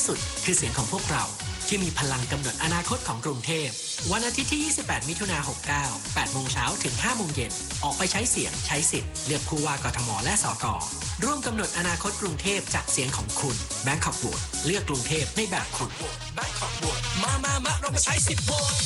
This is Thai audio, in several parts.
สุดคือเสียงของพวกเราที่มีพลังกำหนดอนาคตของกรุงเทพวันอาทิตย์ที่ 28 มิถุนายน 69 8 โมงเช้าถึง 5 โมงเย็นออกไปใช้เสียงใช้สิทธิ์เลือกผู้ว่ากทมและสกร่วมกำหนดอนาคตกรุงเทพจากเสียงของคุณ Bangkok Vote เลือกกรุงเทพในแบบคุณ Bangkok Vote มาเรามาใช้สิทธิ์โหวต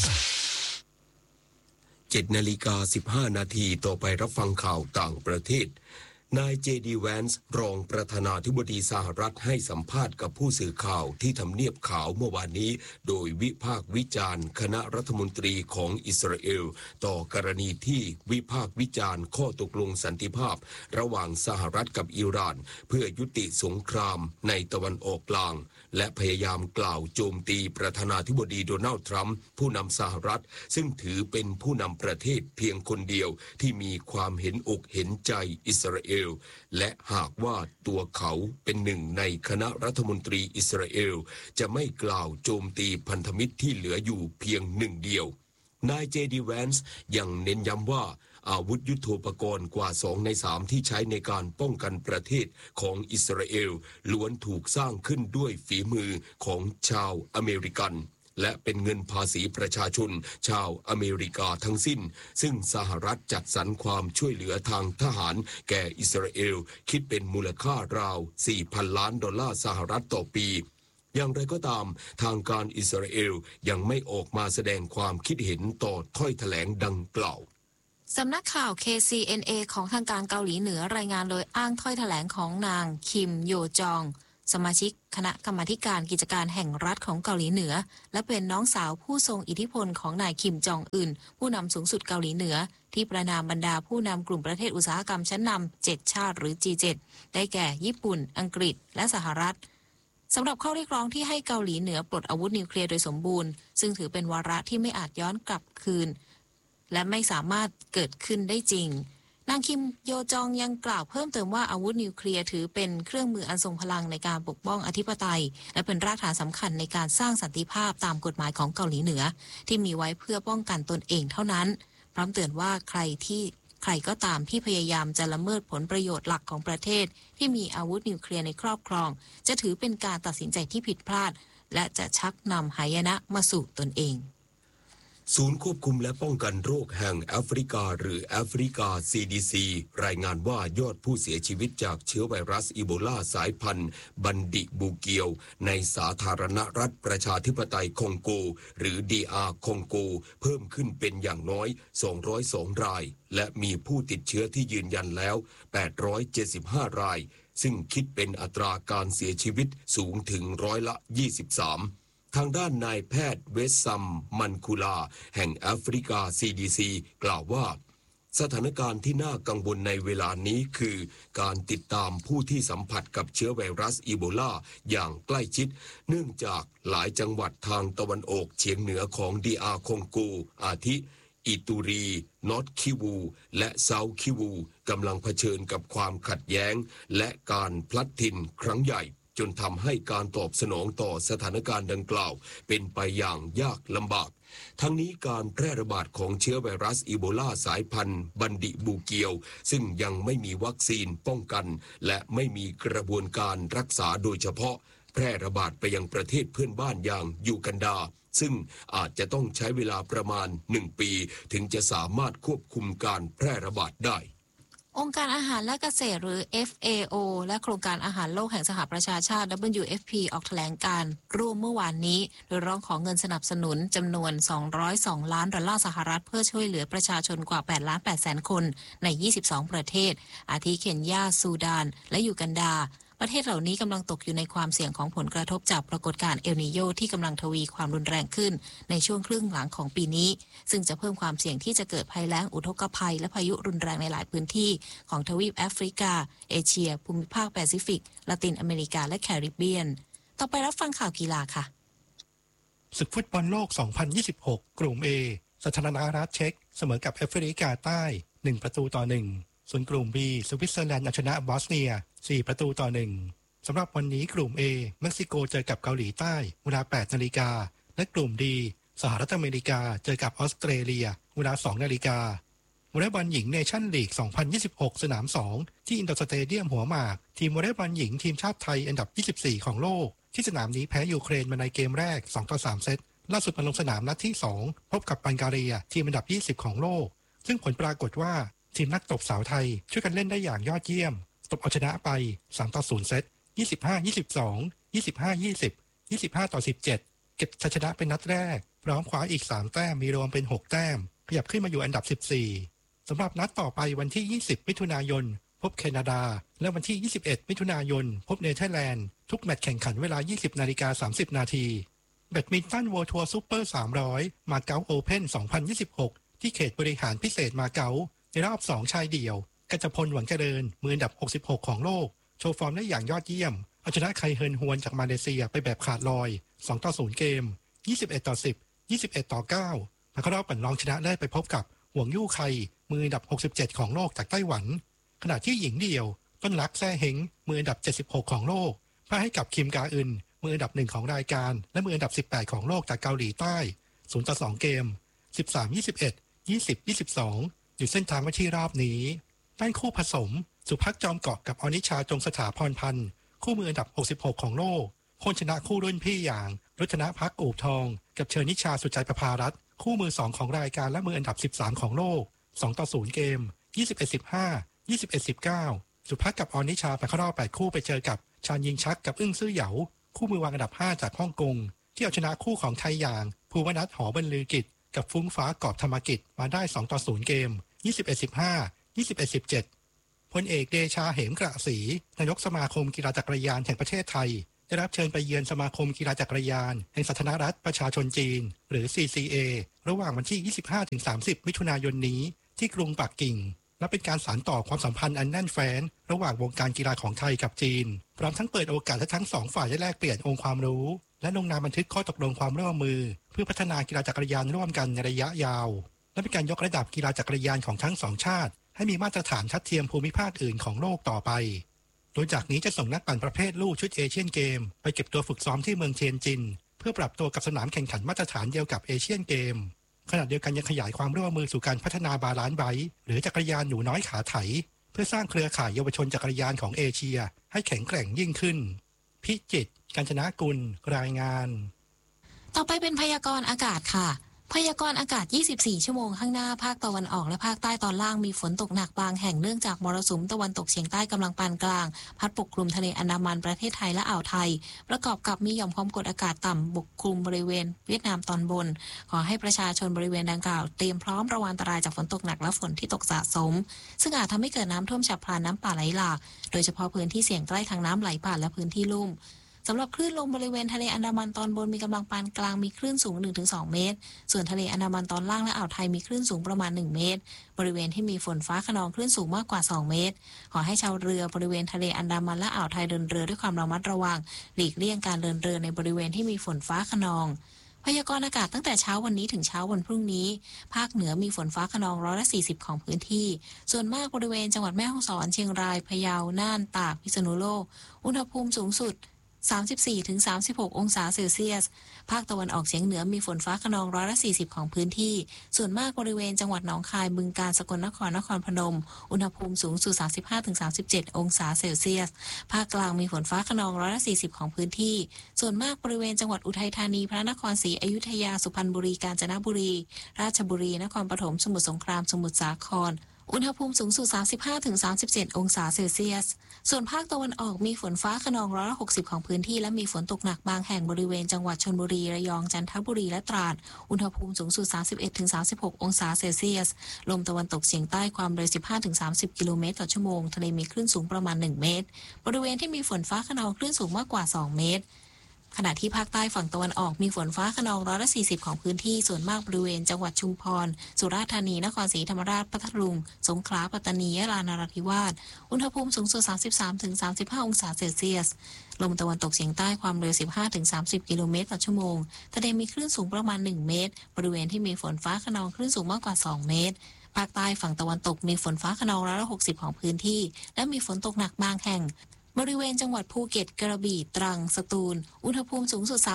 7:15 นาทีต่อไปรับฟังข่าวต่างประเทศนายเจดีแวนส์รองประธานาธิบดีสหรัฐให้สัมภาษณ์กับผู้สื่อข่าวที่ทำเนียบขาวเมื่อวานนี้โดยวิพากษ์วิจารณ์คณะรัฐมนตรีของอิสราเอลต่อกรณีที่วิพากษ์วิจารณ์ข้อตกลงสันติภาพระหว่างสหรัฐกับอิหร่านเพื่อยุติสงครามในตะวันออกกลางและพยายามกล่าวโจมตีประธานาธิบดีโดนัลด์ทรัมป์ผู้นำสหรัฐซึ่งถือเป็นผู้นำประเทศเพียงคนเดียวที่มีความเห็นอกเห็นใจอิสราเอลและหากว่าตัวเขาเป็นหนึ่งในคณะรัฐมนตรีอิสราเอลจะไม่กล่าวโจมตีพันธมิตรที่เหลืออยู่เพียงหนึ่งเดียวนายเจดีแวนส์ยังเน้นย้ำว่าอาวุธยุทโธปกรณ์กว่า2 ใน 3ที่ใช้ในการป้องกันประเทศของอิสราเอลล้วนถูกสร้างขึ้นด้วยฝีมือของชาวอเมริกันและเป็นเงินภาษีประชาชนชาวอเมริกาทั้งสิ้นซึ่งสหรัฐจัดสรรความช่วยเหลือทางทหารแก่อิสราเอลคิดเป็นมูลค่าราว 4,000 ล้านดอลลาร์สหรัฐต่อปีอย่างไรก็ตามทางการอิสราเอลยังไม่ออกมาแสดงความคิดเห็นต่อถ้อยแถลงดังกล่าวสำนักข่าว KCNA ของทางการเกาหลีเหนือรายงานโดยอ้างถ้อยแถลงของนางคิมโยจองสมาชิกคณะกรรมาการกิจการแห่งรัฐของเกาหลีเหนือและเป็นน้องสาวผู้ทรงอิทธิพลของนายคิมจองอึนผู้นำสูงสุดเกาหลีเหนือที่ประนามบรรดาผู้นำกลุ่มประเทศอุตสาหกรรมชั้นนำ7ชาติหรือ G7 ได้แก่ญี่ปุ่นอังกฤษและสหรัฐสำหรับข้อเรียกร้องที่ให้เกาหลีเหนือปลดอาวุธนิวเคลียร์โดยสมบูรณ์ซึ่งถือเป็นวาระที่ไม่อาจย้อนกลับคืนและไม่สามารถเกิดขึ้นได้จริงนางคิมโยจองยังกล่าวเพิ่มเติมว่าอาวุธนิวเคลียร์ถือเป็นเครื่องมืออันทรงพลังในการปกป้องอธิปไตยและเป็นรากฐานสำคัญในการสร้างสันติภาพตามกฎหมายของเกาหลีเหนือที่มีไว้เพื่อป้องกันตนเองเท่านั้นพร้อมเตือนว่าใครก็ตามที่พยายามจะละเมิดผลประโยชน์หลักของประเทศที่มีอาวุธนิวเคลียร์ในครอบครองจะถือเป็นการตัดสินใจที่ผิดพลาดและจะชักนำหายนะมาสู่ตนเองศูนย์ควบคุมและป้องกันโรคแห่งแอฟริกาหรือแอฟริกา CDC รายงานว่ายอดผู้เสียชีวิตจากเชื้อไวรัสอีโบลาสายพันธุ์บันดิบูเกียวในสาธารณรัฐประชาธิปไตยคองโกหรือ DR คองโกเพิ่มขึ้นเป็นอย่างน้อย202รายและมีผู้ติดเชื้อที่ยืนยันแล้ว875รายซึ่งคิดเป็นอัตราการเสียชีวิตสูงถึง23%ทางด้านนายแพทย์เวสซัมมันคูลาแห่งแอฟริกา CDC กล่าวว่าสถานการณ์ที่น่ากังวลในเวลานี้คือการติดตามผู้ที่สัมผัสกับเชื้อไวรัสอีโบลาอย่างใกล้ชิดเนื่องจากหลายจังหวัดทางตะวันออกเฉียงเหนือของ DR คองโกอาทิอิตูรีนอร์ทคิวูและเซาท์คิวูกำลังเผชิญกับความขัดแย้งและการพลัดถิ่นครั้งใหญ่จนทำให้การตอบสนองต่อสถานการณ์ดังกล่าวเป็นไปอย่างยากลำบากทั้งนี้การแพร่ระบาดของเชื้อไวรัสอีโบลาสายพันธุ์บันดิบูเกียวซึ่งยังไม่มีวัคซีนป้องกันและไม่มีกระบวนการรักษาโดยเฉพาะแพร่ระบาดไปยังประเทศเพื่อนบ้านอย่างยูกันดาซึ่งอาจจะต้องใช้เวลาประมาณ1 ปีถึงจะสามารถควบคุมการแพร่ระบาดได้องค์การอาหารและเกษตรหรือ FAO และโครงการอาหารโลกแห่งสหประชาชาติ WFP ออกแถลงการร่วมเมื่อวานนี้โดยร้องขอเงินสนับสนุนจำนวน202ล้านดอลลาร์สหรัฐเพื่อช่วยเหลือประชาชนกว่า8,800,000 คนใน22ประเทศอาทิเคนยาซูดานและยูกันดาประเทศเหล่านี้กำลังตกอยู่ในความเสี่ยงของผลกระทบจากปรากฏการณ์เอลนีโญที่กำลังทวีความรุนแรงขึ้นในช่วงครึ่งหลังของปีนี้ซึ่งจะเพิ่มความเสี่ยงที่จะเกิดภัยแล้งอุทกภัยและพายุรุนแรงในหลายพื้นที่ของทวีปแอฟริกาเอเชียภูมิภาคแปซิฟิกละตินอเมริกาและแคริบเบียนต่อไปรับฟังข่าวกีฬาค่ะศึกฟุตบอลโลก 2026 กลุ่ม A สาธารณรัฐเช็กเสมอกับแอฟริกาใต้1-1ส่วนกลุ่ม B สวิตเซอร์แลนด์เอาชนะบอสเนีย4-1สำหรับวันนี้กลุ่ม A เม็กซิโกเจอกับเกาหลีใต้เวลา 8 นาฬิกาและกลุ่ม D สหรัฐอเมริกาเจอกับออสเตรเลียเวลา 2 นาฬิกาวอลเลย์บอลหญิงเนชั่นลีก 2026 สนาม 2 ที่อินดอร์สเตเดียมหัวหมากทีมวอลเลย์บอลหญิงทีมชาติไทยอันดับ 24 ของโลกที่สนามนี้แพ้ยูเครนมาในเกมแรก 2-3 เซตล่าสุดมาลงสนามนัดที่ 2 พบกับบัลแกเรียทีมอันดับ 20 ของโลกซึ่งผลปรากฏว่าทีมนักตบสาวไทยช่วยกันเล่นได้อย่างยอดเยี่ยมตบเอาชนะไป 3-0 เซต 25-22 25-20 25-17 เก็บชัยชนะเป็นนัดแรกพร้อมคว้าอีก3แต้มมีรวมเป็น6แต้มขยับขึ้นมาอยู่อันดับ 14สำหรับนัดต่อไปวันที่ 20 มิถุนายนพบแคนาดาและวันที่ 21 มิถุนายนพบเนเธอร์แลนด์ทุกแมตช์แข่งขันเวลา 20:30 นาทีแบดมินตัน World Tour Super 300 มาเก๊าโอเพ่น 2026 ที่เขตบริหารพิเศษมาเก๊าในรอบ 2 ชายเดี่ยวกัญจพลหวังเจริญมืออันดับ 66 ของโลกโชว์ฟอร์มได้อย่างยอดเยี่ยมเอาชนะไคเฮินฮวนจากมาเลเซียไปแบบขาดลอย 2-0 เกม 21-10 21-9 แล้วก็รอบปั่นรองชนะได้ไปพบกับหวงยู่ไคมืออันดับ 67 ของโลกจากไต้หวันขณะที่หญิงเดี่ยวต้นรักแซ่เฮงมืออันดับ 76 ของโลกพ่ายให้กับคิมกาอึนมืออันดับ 1 ของรายการและมืออันดับ 18 ของโลกจากเกาหลีใต้ 0-2 เกม 13-21 20-22 อยู่เส้นทางไว้ที่รอบนี้ด้านคู่ผสมสุภักจอมเกาะกับอนิชาจงสถาพรพันธ์คู่มืออันดับ 66 ของโลกคนชนะคู่รุ่นพี่อย่างรัตนภักอู่ทองกับเชอนิชาสุใจประภารัตน์คู่มือ 2 ของรายการและมืออันดับ 13 ของโลก 2-0 เกม 21-15 21-19 สุภักกับอนิชาไปเข้ารอบ8คู่ไปเจอกับชาญยิงชักกับอึ้งซื่อเหยาคู่มือวางอันดับ 5 จากฮ่องกงที่เอาชนะคู่ของไทยอย่างภูวนัทหอบรรลือกิจกับฟุ้งฟ้ากอบธรรมกิจมาได้ 2-0 เกม 21-15 21-17 พลเอกเดชาเหมกระศรีนายกสมาคมกีฬาจักรยานแห่งประเทศไทยได้รับเชิญไปเยือนสมาคมกีฬาจักรยานแห่งสาธารณรัฐประชาชนจีนหรือ CCA ระหว่างวันที่ 25-30 มิถุนายนนี้ที่กรุงปักกิ่งและเป็นการสานต่อความสัมพันธ์อันแน่นแฟ้นระหว่างวงการกีฬาของไทยกับจีนพร้อมทั้งเปิดโอกาสให้ทั้ง2ฝ่ายได้แลกเปลี่ยนองค์ความรู้และลงนามบันทึกข้อตกลงความร่วมมือเพื่อพัฒนากีฬาจักรยานร่วมกันในระยะยาวและเป็นการยกระดับกีฬาจักรยานของทั้ง2ชาติให้มีมาตรฐานทัดเทียมภูมิภาคอื่นของโลกต่อไปโดยจากนี้จะส่งนักปั่นประเภทลู่ชุดเอเชียนเกมไปเก็บตัวฝึกซ้อมที่เมืองเทียนจินเพื่อปรับตัวกับสนามแข่งขันมาตรฐานเดียวกับเอเชียนเกมขณะเดียวกันยังขยายความร่วมมือสู่การพัฒนาบาลานซ์ไบค์หรือจักรยานหนูน้อยขาไถเพื่อสร้างเครือข่ายเยาวชนจักรยานของเอเชียให้แข็งแกร่งยิ่งขึ้นพิจิตร กาญจนกุลรายงานต่อไปเป็นพยากรณ์อากาศค่ะพยากรณ์อากาศ 24 ชั่วโมงข้างหน้าภาคตะวันออกและภาคใต้ตอนล่างมีฝนตกหนักบางแห่งเนื่องจากมรสุมตะวันตกเฉียงใต้กำลังปานกลางพัดปกคลุมทะเลอันดามันประเทศไทยและอ่าวไทยประกอบกับมีหย่อมความกดอากาศต่ำปกคลุมบริเวณเวียดนามตอนบนขอให้ประชาชนบริเวณดังกล่าวเตรียมพร้อมระวังอันตรายจากฝนตกหนักและฝนที่ตกสะสมซึ่งอาจทำให้เกิดน้ำท่วมฉับพลันน้ำป่าไหลหลากโดยเฉพาะพื้นที่เสี่ยงใกล้ทางน้ำไหลผ่านและพื้นที่ลุ่มสำหรับคลื่นลมบริเวณทะเลอันดามันตอนบนมีกำลังปานกลางมีคลื่นสูง 1-2 เมตรส่วนทะเลอันดามันตอนล่างและอ่าวไทยมีคลื่นสูงประมาณ1เมตรบริเวณที่มีฝนฟ้าคะนองคลื่นสูงมากกว่า2เมตรขอให้ชาวเรือบริเวณทะเลอันดามันและอ่าวไทยเดินเรือด้วยความระมัดระวังหลีกเลี่ยงการเดินเรือในบริเวณที่มีฝนฟ้าคะนองพยากรณ์อากาศตั้งแต่เช้าวันนี้ถึงเช้าวันพรุ่งนี้ภาคเหนือมีฝนฟ้าคะนอง140ของพื้นที่ส่วนมากบริเวณจังหวัดแม่ฮ่องสอนเชียงรายพะเยาน่านตากพิษณุโลกอุณหภูมิสูงสุด34-36 องศาเซลเซียสภาคตะวันออกเฉียงเหนือมีฝนฟ้าคะนอง140ของพื้นที่ส่วนมากบริเวณจังหวัดหนองคายบึงกาฬสกลนครนครพนมอุณหภูมิสูงสุด35-37 องศาเซลเซียสภาคกลางมีฝนฟ้าคะนอง140ของพื้นที่ส่วนมากบริเวณจังหวัดอุทัยธานีพระนครศรีอยุธยาสุพรรณบุรีกาญจนบุรีราชบุรีนครปฐมสมุทรสงครามสมุทรสาครอุณหภูมิสูงสุด35-37 องศาเซลเซียสส่วนภาคตะวันออกมีฝนฟ้าคะนอง160ของพื้นที่และมีฝนตกหนักบางแห่งบริเวณจังหวัดชลบุรีระยองจันทบุรีและตราดอุณหภูมิสูงสุด31-36 องศาเซลเซียสลมตะวันตกเฉียงใต้ความเร็ว 15-30 กิโลเมตรต่อชั่วโมงทะเลมีคลื่นสูงประมาณ1เมตรบริเวณที่มีฝนฟ้าคะนองคลื่นสูงมากกว่า2เมตรขณะที่ภาคใต้ฝั่งตะวันออกมีฝนฟ้าคะนอง140ของพื้นที่ส่วนมากบริเวณจังหวัดชุมพรสุราษฎร์ธานีนครศรีธรรมราชพัทลุงสงขลาปัตตานียะลานราธิวาสอุณหภูมิสูงสุด33-35 องศาเซลเซียสลมตะวันตกเฉียงใต้ความเร็ว 15-30 กิโลเมตรต่อชั่วโมงทะเลมีคลื่นสูงประมาณ1เมตรบริเวณที่มีฝนฟ้าคะนองคลื่นสูงมากกว่า2เมตรภาคใต้ฝั่งตะวันตกมีฝนฟ้าคะนอง160ของพื้นที่และมีฝนตกหนักบางแห่งบริเวณจังหวัดภูเก็ตกระบี่ตรังสตูลอุณหภูมิสูงสุด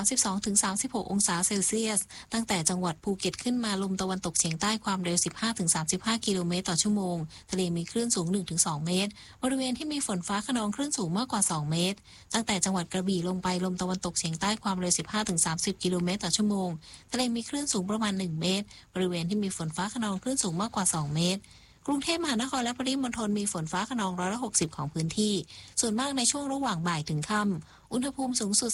32-36 องศาเซลเซียสตั้งแต่จังหวัดภูเก็ตขึ้นมาลมตะวันตกเฉียงใต้ความเร็ว 15-35 กิโลเมตรต่อชั่วโมงทะเลมีคลื่นสูง 1-2 เมตรบริเวณที่มีฝนฟ้าคะนองคลื่นสูงมากกว่า 2 เมตรตั้งแต่จังหวัดกระบี่ลงไปลมตะวันตกเฉียงใต้ความเร็ว 15-30 กิโลเมตรต่อชั่วโมงทะเลมีคลื่นสูงประมาณ 1 เมตรบริเวณที่มีฝนฟ้าคะนองคลื่นสูงมากกว่า 2 เมตรกรุงเทพมหานครและปริมณฑลมีฝนฟ้าคะนอง160ของพื้นที่ส่วนมากในช่วงระหว่างบ่ายถึงค่ำอุณหภูมิสูงสุด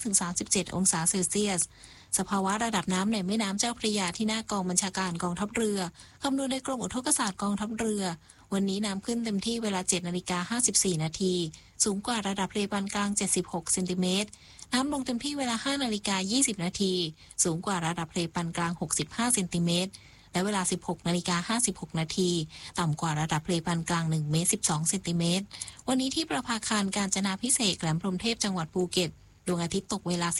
35-37 องศาเซลเซียสสภาวะระดับน้ำในแม่น้ำเจ้าพระยาที่หน้ากองบัญชาการกองทัพเรือคำนวณโดยกรมอุทกศาสตร์กองทัพเรือวันนี้น้ำขึ้นเต็มที่เวลา 7:54 นาทีสูงกว่าระดับทะเลปานกลาง76เซนติเมตรน้ำลงเต็มที่เวลา 5:20 นาทีสูงกว่าระดับทะเลปานกลาง65เซนติเมตรและเวลา 16:56 นาทีต่ำกว่าระดับทะเลปานกลาง1 เมตร 12 เซนติเมตรวันนี้ที่ประภาคารกาญจนาภิเษกแหลมพรหมเทพจังหวัดภูเก็ตดวงอาทิตย์ตกเวลา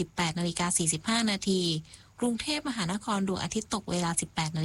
18:45 นาทีกรุงเทพมหานครดวงอาทิตย์ตกเวลา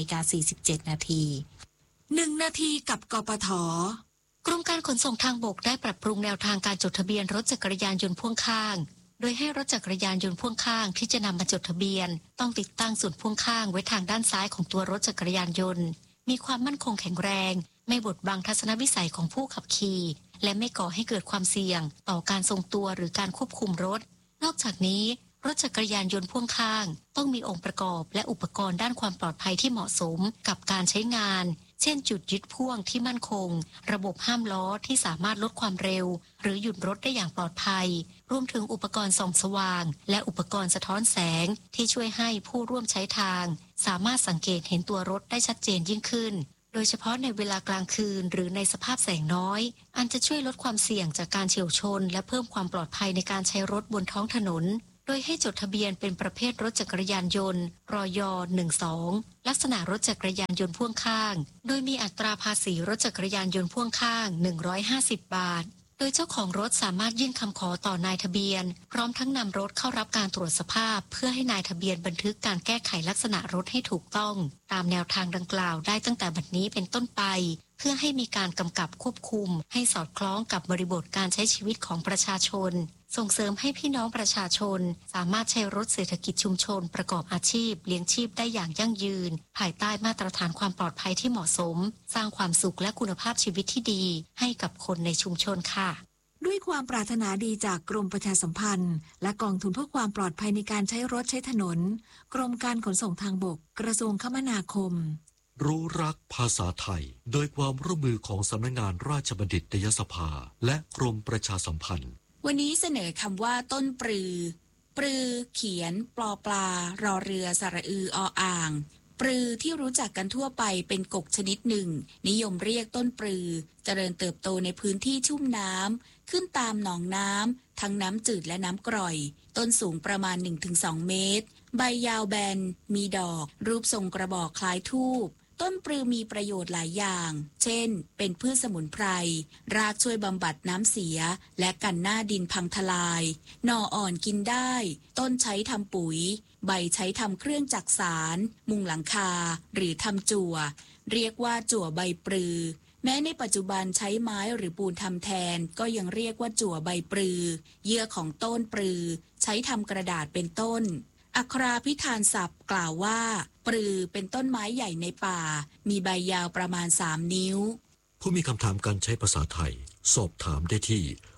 18:47 นาที 1 นาทีกับกปท. กรมการขนส่งทางบกได้ปรับปรุงแนวทางการจดทะเบียนรถจักรยานยนต์พ่วงข้างโดยให้รถจักรยานยนต์พ่วงข้างที่จะนำมาจดทะเบียนต้องติดตั้งส่วนพ่วงข้างไว้ทางด้านซ้ายของตัวรถจักรยานยนต์มีความมั่นคงแข็งแรงไม่บดบังทัศนวิสัยของผู้ขับขี่และไม่ก่อให้เกิดความเสี่ยงต่อการทรงตัวหรือการควบคุมรถนอกจากนี้รถจักรยานยนต์พ่วงข้างต้องมีองค์ประกอบและอุปกรณ์ด้านความปลอดภัยที่เหมาะสมกับการใช้งานเช่นจุดยึดพ่วงที่มั่นคงระบบห้ามล้อที่สามารถลดความเร็วหรือหยุดรถได้อย่างปลอดภัยรวมถึงอุปกรณ์ส่องสว่างและอุปกรณ์สะท้อนแสงที่ช่วยให้ผู้ร่วมใช้ทางสามารถสังเกตเห็นตัวรถได้ชัดเจนยิ่งขึ้นโดยเฉพาะในเวลากลางคืนหรือในสภาพแสงน้อยอันจะช่วยลดความเสี่ยงจากการเฉี่ยวชนและเพิ่มความปลอดภัยในการใช้รถบนท้องถนนโดยให้จดทะเบียนเป็นประเภทรถจักรยานยนต์รย12ลักษณะรถจักรยานยนต์พ่วงข้างโดยมีอัตราภาษีรถจักรยานยนต์พ่วงข้าง150 บาทโดยเจ้าของรถสามารถยื่นคำขอต่อนายทะเบียนพร้อมทั้งนำรถเข้ารับการตรวจสภาพเพื่อให้นายทะเบียนบันทึกการแก้ไขลักษณะรถให้ถูกต้องตามแนวทางดังกล่าวได้ตั้งแต่บัดนี้เป็นต้นไปเพื่อให้มีการกำกับควบคุมให้สอดคล้องกับบริบทการใช้ชีวิตของประชาชนส่งเสริมให้พี่น้องประชาชนสามารถใช้รถเศรษฐกิจชุมชนประกอบอาชีพเลี้ยงชีพได้อย่างยั่งยืนภายใต้มาตรฐานความปลอดภัยที่เหมาะสมสร้างความสุขและคุณภาพชีวิตที่ดีให้กับคนในชุมชนค่ะด้วยความปรารถนาดีจากกรมประชาสัมพันธ์และกองทุนเพื่อความปลอดภัยในการใช้รถใช้ถนนกรมการขนส่งทางบกกระทรวงคมนาคมรู้รักภาษาไทยโดยความร่วมมือของสำนักงานราชบัณฑิตยสภาและกรมประชาสัมพันธ์วันนี้เสนอคำว่าต้นปรือปรือเขียนปลอปลารอเรือสระอือออ่างปรือที่รู้จักกันทั่วไปเป็นกกชนิดหนึ่งนิยมเรียกต้นปรือเจริญเติบโตในพื้นที่ชุ่มน้ำขึ้นตามหนองน้ำทั้งน้ำจืดและน้ำกร่อยต้นสูงประมาณ 1-2 เมตรใบยาวแบนมีดอกรูปทรงกระบอกคล้ายธูปต้นปรือมีประโยชน์หลายอย่างเช่นเป็นพืชสมุนไพรรากช่วยบำบัดน้ำเสียและกันหน้าดินพังทลายหน่ออ่อนกินได้ต้นใช้ทำปุ๋ยใบใช้ทำเครื่องจักสานมุงหลังคาหรือทำจั่วเรียกว่าจั่วใบปรือแม้ในปัจจุบันใช้ไม้หรือปูนทำแทนก็ยังเรียกว่าจั่วใบปรือเยื่อของต้นปรือใช้ทำกระดาษเป็นต้นอัคราพิธานศัพท์กล่าวว่าปรือเป็นต้นไม้ใหญ่ในป่ามีใบยาวประมาณ3 นิ้วผู้มีคำถามการใช้ภาษาไทยสอบถามได้ที่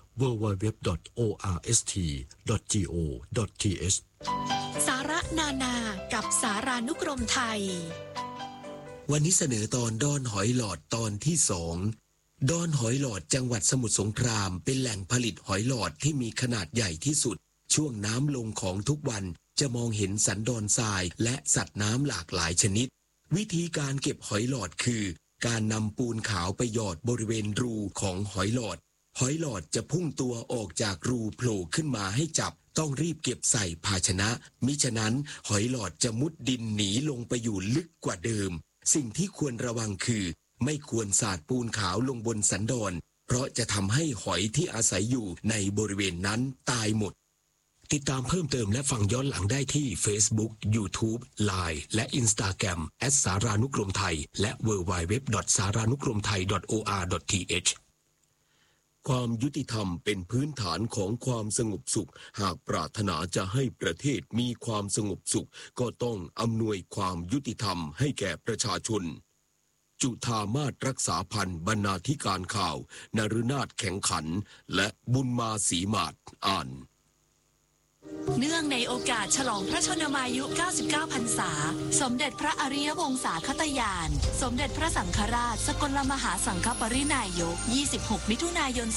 www.orst.go.th สาระนานากับสารานุกรมไทยวันนี้เสนอตอนดอนหอยหลอดตอนที่2ดอนหอยหลอดจังหวัดสมุทรสงครามเป็นแหล่งผลิตหอยหลอดที่มีขนาดใหญ่ที่สุดช่วงน้ำลงของทุกวันจะมองเห็นสันดอนทรายและสัตว์น้ำหลากหลายชนิดวิธีการเก็บหอยหลอดคือการนำปูนขาวไปหยอดบริเวณรูของหอยหลอดหอยหลอดจะพุ่งตัวออกจากรูโผล่ขึ้นมาให้จับต้องรีบเก็บใส่ภาชนะมิฉะนั้นหอยหลอดจะมุดดินหนีลงไปอยู่ลึกกว่าเดิมสิ่งที่ควรระวังคือไม่ควรสาดปูนขาวลงบนสันดอนเพราะจะทำให้หอยที่อาศัยอยู่ในบริเวณนั้นตายหมดติดตามเพิ่มเติมและฟังย้อนหลังได้ที่ Facebook, YouTube, Line และ Instagram @สารานุกรมไทยและ www.saranukromthai.or.th ความยุติธรรมเป็นพื้นฐานของความสงบสุขหากปรารถนาจะให้ประเทศมีความสงบสุขก็ต้องอำนวยความยุติธรรมให้แก่ประชาชนจุฑามาศรักษาพันธ์บรรณาธิการข่าวนฤนาถแข็งขันและบุญมาศรีมาศอ่านเนื่องในโอกาสฉลองพระชนมายุ 99 พรรษาสมเด็จพระอริยวงศาคตยาน สมเด็จพระสังฆราชสกลมหาสังฆปรินายก 26 มิถุนายน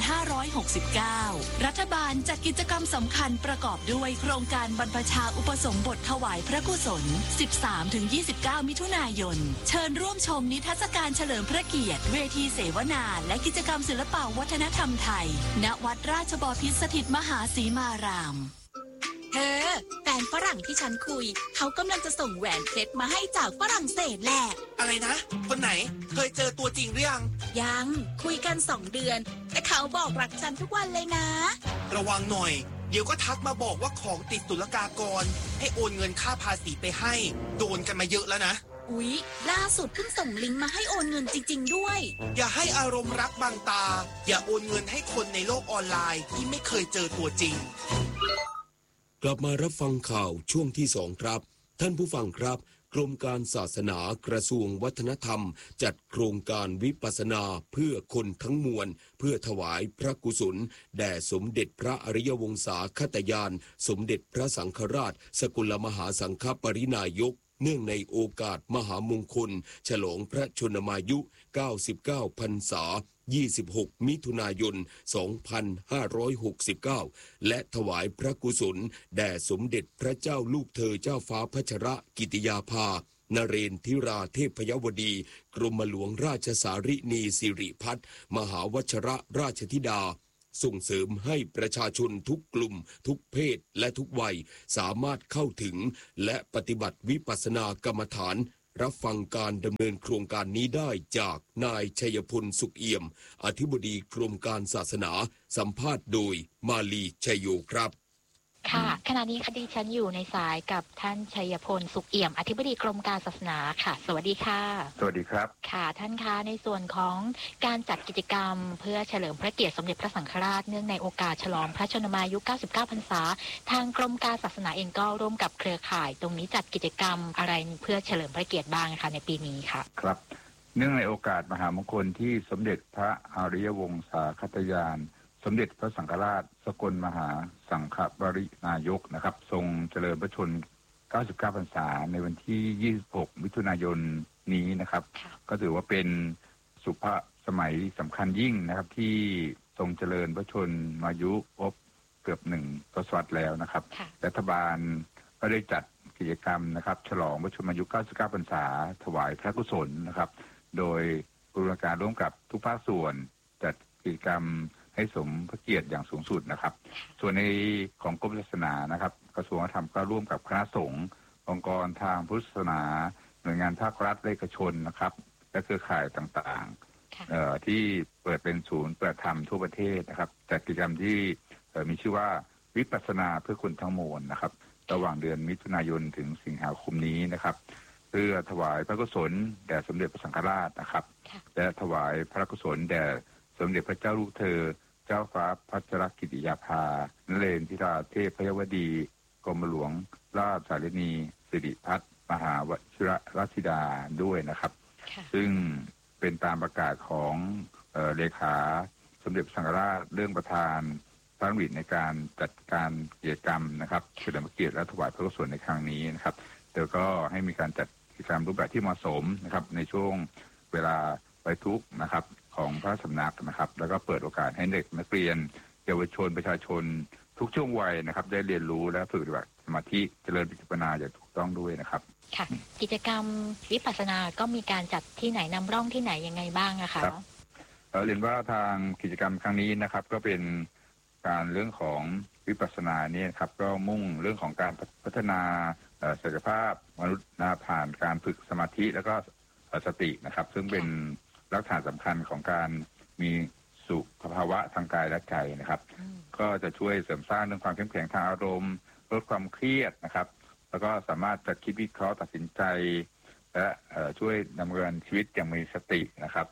2569 รัฐบาลจัดกิจกรรมสำคัญประกอบด้วยโครงการบรรพชาอุปสมบทถวายพระกุศล 13-29 มิถุนายน เชิญร่วมชมนิทรรศการเฉลิมพระเกียรติเวทีเสวนาและกิจกรรมศิลปวัฒนธรรมไทย ณ วัดราชบพิตรสถิตมหาสีมารามแฟนฝรั่งที่ฉันคุยเขากำลังจะส่งแหวนเพชรมาให้จากฝรั่งเศสแหละอะไรนะคนไหนเคยเจอตัวจริงหรือยังคุยกัน2 เดือนแต่เขาบอกรักฉันทุกวันเลยนะระวังหน่อยเดี๋ยวก็ทักมาบอกว่าของติดศุลกากรให้โอนเงินค่าภาษีไปให้โดนกันมาเยอะแล้วนะอุ๊ยล่าสุดเพิ่งส่งลิงก์มาให้โอนเงินจริงๆด้วยอย่าให้อารมณ์รักบังตาอย่าโอนเงินให้คนในโลกออนไลน์ที่ไม่เคยเจอตัวจริงกลับมารับฟังข่าวช่วงที่2ครับท่านผู้ฟังครับกรมการศาสนากระทรวงวัฒนธรรมจัดโครงการวิปัสสนาเพื่อคนทั้งมวลเพื่อถวายพระกุศลแด่สมเด็จพระอริยวงศาคตยานสมเด็จพระสังฆราชสกลมหาสังฆปรินายกเนื่องในโอกาสมหามงคลฉลองพระชนมายุ 99 พรรษา26 มิถุนายน 2569 และถวายพระกุศลแด่สมเด็จพระเจ้าลูกเธอเจ้าฟ้าพัชรกิติยาภานเรนทิราเทพยวดีกรมหลวงราชสารินีสิริพัฒน์มหาวชรราชธิดาส่งเสริมให้ประชาชนทุกกลุ่มทุกเพศและทุกวัยสามารถเข้าถึงและปฏิบัติวิปัสสนากรรมฐานรับฟังการดำเนินโครงการนี้ได้จากนายชัยพลสุขเอี่ยมอธิบดีกรมการศาสนาสัมภาษณ์โดยมาลีชัยโยครับค่ะขณะนี้ดิฉันอยู่ในสายกับท่านชัยพลสุขเอี่ยมอธิบดีกรมการศาสนาค่ะสวัสดีค่ะสวัสดีครับค่ะท่านคะในส่วนของการจัดกิจกรรมเพื่อเฉลิมพระเกียรติสมเด็จพระสังฆราชเนื่องในโอกาสฉลองพระชนมายุ 99 พรรษาทางกรมการศาสนาเองก็ร่วมกับเครือข่ายตรงนี้จัดกิจกรรมอะไรเพื่อเฉลิมพระเกียรติบ้างคะในปีนี้ค่ะครับเนื่องในโอกาสมหามงคลที่สมเด็จพระอริยวงศาคตยานสมเด็จพระสังฆราชสกลมหาสังฆปรินายกนะครับทรงเจริญพระชน 99 พรรษาในวันที่ 26 มิถุนายนนี้นะครับก็ถือว่าเป็นสุภสมัยสำคัญยิ่งนะครับที่ทรงเจริญพระชนมายุครบเกือบ1 ทศวรรษแล้วนะครับรัฐบาลก็ได้จัดกิจกรรมนะครับฉลองพระชนมายุ 99 พรรษาถวายพระกุศลนะครับโดยบูรณาการร่วมกับทุกภาคส่วนจัดกิจกรรมให้สมพระเกียรติอย่างสูงสุดนะครับส่วนในของกรมศาสนานะครับกระทรวงวัฒนธรรมก็ร่วมกับคณะสงฆ์องค์กรทางพุทธศาสนาหน่วยงานภาครัฐและเอกชนนะครับและเครือข่ายต่างๆที่เปิดเป็นศูนย์เปิดธรรมทั่วประเทศนะครับจัดกิจกรรมที่มีชื่อว่าวิปัสสนาเพื่อคนทั้งมวลนะครับระหว่างเดือนมิถุนายนถึงสิงหาคมนี้นะครับเพื่อถวายพระกุศลแด่สมเด็จพระสังฆราชนะครับและถวายพระกุศลแด่สมเด็จพระเจ้าลูกเธอเจ้าฟ้าพัชรกิติยาภานเรนทิราเทพยวดีกรมหลวงราชสารินีสิริพัฒน์มหาวชิรราชธิดาด้วยนะครับซึ่งเป็นตามประกาศของเลขาสมเด็จพระสังฆราชเรื่องประธานพระราชดำริในการจัดการกิจกรรมนะครับเฉลิมพระเกียรติและถวายพระกุศลในครั้งนี้นะครับเดี๋ยวก็ให้มีการจัดกิจกรรมรูปแบบที่เหมาะสมนะครับในช่วงเวลาไว้ทุกข์นะครับของพระสำนักนะครับแล้วก็เปิดโอกาสให้เด็กนักเรียนเยาวชนประชาชนทุกช่วงวัยนะครับได้เรียนรู้และฝึกปฏิบัติสมาธิเจริญวิปัสสนาอย่างถูกต้องด้วยนะครับค่ะกิจกรรมวิปัสสนาก็มีการจัดที่ไหนนำร่องที่ไหนยังไงบ้างนะคะเรียนว่าทางกิจกรรมครั้งนี้นะครับก็เป็นการเรื่องของวิปัสสนาเนี่ยครับก็มุ่งเรื่องของการพัฒนาศักยภาพมนุษย์ผ่านการฝึกสมาธิแล้วก็สตินะครับซึ่งเป็นรากฐานสำคัญของการมีสุขภาวะทางกายและใจนะครับก็จะช่วยเสริมสร้างเรื่องความเข้มแข็งทางอารมณ์ลดความเครียดนะครับแล้วก็สามารถจัดคิดวิเคราะห์ตัดสินใจและช่วยดำเนินชีวิตอย่างมีสตินะครับ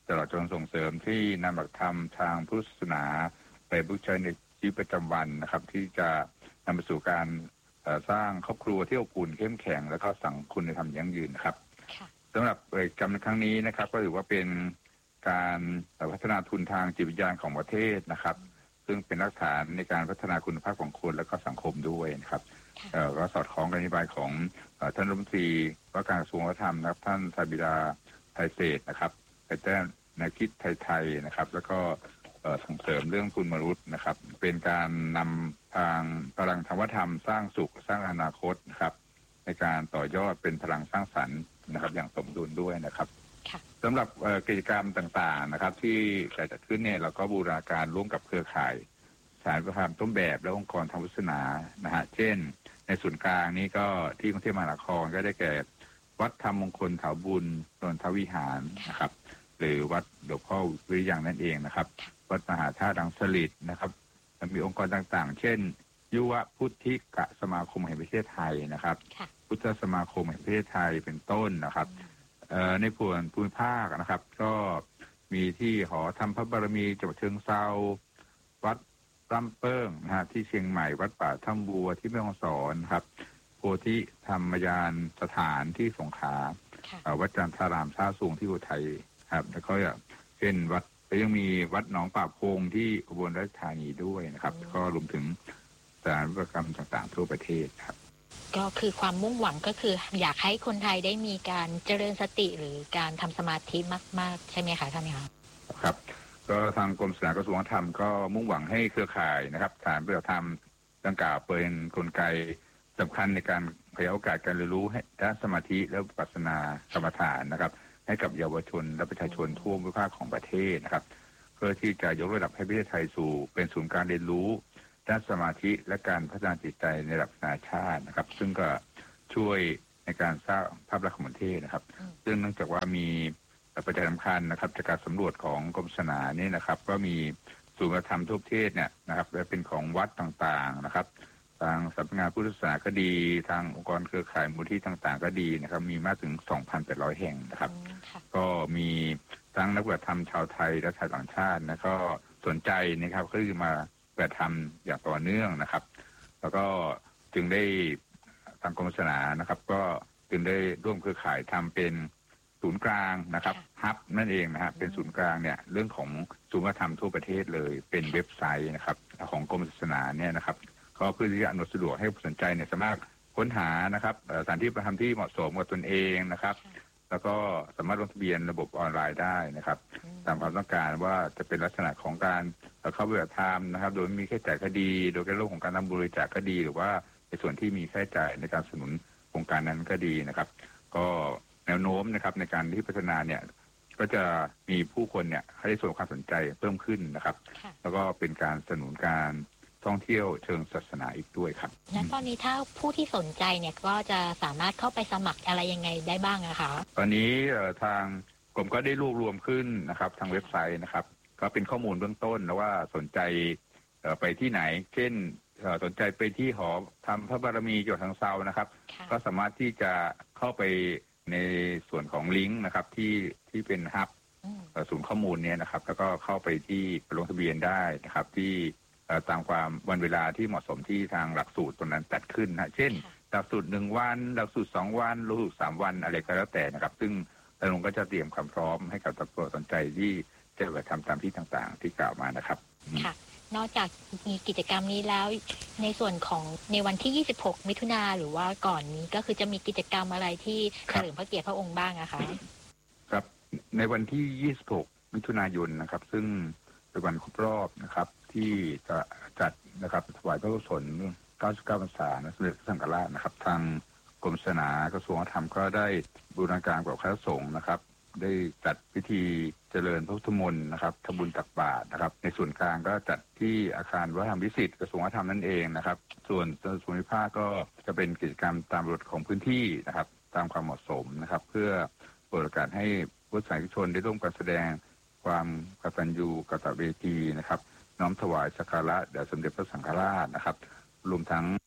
ตลอดจนส่งเสริมที่นำหลักธรรมทางพุทธศาสนาไปประยุกต์ใช้ในชีวิตประจำวันนะครับที่จะนำไปสู่การสร้างครอบครัวที่อบอุ่นเข้มแข็งแล้วก็สังคมในธรรมยั่งยืนนะครับสำหรับกิจกรรมในครั้งนี้นะครับก็ถือว่าเป็นการพัฒนาทุนทางจิตวิญญาณของประเทศนะครับซึ่งเป็นรากฐานในการพัฒนาคุณภาพของคนและก็สังคมด้วยนะครับก็สอดคล้องกับนโยบายของท่านรัฐมนตรีว่าการกระทรวงวัฒนธรรมนะครับท่านสาบิดาไทยเศรษฐ์นะครับไปแจ้งแนวคิดไทยๆนะครับแล้วก็ส่งเสริมเรื่องทุนมนุษย์นะครับเป็นการนำทางพลังธรรมธรรมสร้างสุขสร้างอนาคตนะครับในการต่อยอดเป็นพลังสร้างสรรค์นะครับอย่างสมดุลด้วยนะครับสำหรับกิจกรรมต่างๆนะครับที่จะจัดขึ้นเนี่ยเราก็บูรณาการร่วมกับเครือข่ายสถานประกอบต้นแบบและองค์กรทางพุทธศาสนานะฮะเช่นในศูนย์กลางนี้ก็ที่กรุงเทพมหานครก็ได้แก่วัดธรรมมงคลเถาบุญนนทวิหารนะครับหรือวัดหลวงพ่อวิริยังนั่นเองนะครับวัดมหาธาตุรังสฤษฎ์นะครับมีองค์กรต่างๆเช่นยุวพุทธิกสมาคมแห่งประเทศไทยนะครับพุทธสมาคมแห่งประเทศไทยเป็นต้นนะครับในส่วนภูมิภาคนะครับก็มีที่หอธรรมพระบารมีจังหวัดเชียงเทราวัดลำเปิ้งนะฮะที่เชียงใหม่วัดป่าถ้ำบัวที่แม่ฮ่องสอนครับโพธิธรรมยานสถานที่สงขลาวัดจันทรารามท่าสูงที่อุทัยครับแล้วก็เช่นวัดยังมีวัดหนองป่าพงที่อุบลราชธานีด้วยนะครับก็รวมถึงสถานประกรรมต่างๆทั่วประเทศครับก็คือความมุ่งหวังก็คืออยากให้คนไทยได้มีการเจริญสติหรือการทำสมาธิมากๆใช่ไหมคะท่านคะครับก็ทางกรมศาสนากระทรวงวัฒนธรรมก็มุ่งหวังให้เครือข่ายนะครับสถานปฏิบัติธรรมดังกล่าวเป็นกลไกสำคัญในการขยายโอกาสการเรียนรู้ให้ด้านสมาธิและวิปัสสนากรรมฐานนะครับให้กับเยาวชนและประชาชนทั่วภูมิภาคของประเทศนะครับเพื่อที่จะยกระดับให้ประเทศไทยสู่เป็นศูนย์การเรียนรู้ด้านสมาธิและการพัฒนาจิตใจในระดับนานาชาตินะครับซึ่งก็ช่วยในการสร้างภาพลักษณ์ของประเทศนะครับซึ่งเนื่องจากว่ามีปัจจัยสำคัญนะครับจากการสำรวจของกรมศาสนาเนี่ยนะครับก็มีศูนย์วัฒนธรรมทั่วประเทศเนี่ยนะครับและเป็นของวัดต่างๆนะครับทางสำนักงานพุทธศาสนาก็ดีทางองค์กรเครือข่ายมูลที่ต่างๆก็ดีนะครับมีมากถึง 2,800 แห่งนะครับก็มีทั้งนักปฏิบัติธรรมชาวไทยและชาวต่างชาตินะก็สนใจนะครับก็คือมาปฏิบัติธรรมอย่างต่อเนื่องนะครับแล้วก็จึงได้ทางกรมศาสนานะครับก็จึงได้ร่วมเครือข่ายทำเป็นศูนย์กลางนะครับฮับนั่นเองนะฮะเป็นศูนย์กลางเนี่ยเรื่องของศูนย์วัฒนธรรมทั่วประเทศเลยเป็นเว็บไซต์นะครับของกรมศาสนาเนี่ยนะครับก็เพื่อที่จะอำนวยสะดวกให้ผู้สนใจเนี่ยสามารถค้นหานะครับสถานที่ประธรรมที่เหมาะสมกับตนเองนะครับแล้วก็สามารถลงทะเบียนระบบออนไลน์ได้นะครับตามความต้องการว่าจะเป็นลักษณะของการเข้าปฏิบัติธรรมนะครับโดยมีค่าใช้จ่ายก็ดีโดยการเรื่องของการทำบริจาคก็ดีหรือว่าในส่วนที่มีค่าใช้จ่ายในการสนับสนุนโครงการนั้นก็ดีนะครับก็แนวโน้มนะครับในการที่พัฒนาเนี่ยก็จะมีผู้คนเนี่ยให้ส่วนความสนใจเพิ่มขึ้นนะครับแล้วก็เป็นการสนับสนุนการท่องเที่ยวเชิงศาสนาอีกด้วยครับและตอนนี้ถ้าผู้ที่สนใจเนี่ยก็จะสามารถเข้าไปสมัครอะไรยังไงได้บ้างนะคะตอนนี้ทางกรมก็ได้รวบรวมขึ้นนะครับทางเว็บไซต์นะครับก็เป็นข้อมูลเบื้องต้นแล้วว่าสนใจไปที่ไหนเช่นสนใจไปที่หอธรรมพระบารมีจังหวัดเชียงเทรานะครับก็สามารถที่จะเข้าไปในส่วนของลิงก์นะครับที่เป็นฮับศูนย์ข้อมูลเนี่ยนะครับแล้วก็เข้าไปที่ลงทะเบียนได้นะครับที่ตามความวันเวลาที่เหมาะสมที่ทางหลักสูตรตรงนั้นจัดขึ้นนะเช่นหลักสูตร1วันหลักสูตร2วันหลักสูตร3วันอะไรก็แล้วแต่นะครับซึ่งทางโรงก็จะเตรียมความพร้อมให้กับผู้สนใจที่จะไปทำตามที่ต่างๆที่กล่าวมานะครับค่ะนอกจากมีกิจกรรมนี้แล้วในส่วนของในวันที่26มิถุนาหรือว่าก่อนนี้ก็คือจะมีกิจกรรมอะไรที่เฉลิมพระเกียรติพระองค์บ้างอะคะครับในวันที่26มิถุนายนนะครับซึ่งเป็นวันครบรอบนะครับที่จะจัดนะครับถวายพระกุศล99 พรรษาสมเด็จพระสังฆราชนะครับทางกรมศาสนากระทรวงวัฒนธรรมก็ได้บูรณาการกับคณะสงฆ์นะครับได้จัดพิธีเจริญพระพุทธมนต์นะครับทำบุญตักบาตรนะครับในส่วนกลางก็จัดที่อาคารวัฒนธรรมวิสิตกระทรวงวัฒนธรรมนั่นเองนะครับส่วนส่วนภูมิภาคก็จะเป็นกิจกรรมตามกฎของพื้นที่นะครับตามความเหมาะสมนะครับเพื่อเปิดโอกาสให้พุทธศาสนิกชนได้ร่วมกันแสดงความกตัญญูกตเวทีนะครับน้อมถวายสักการะแด่สมเด็จพระสังฆราชนะครับรวมทั้ง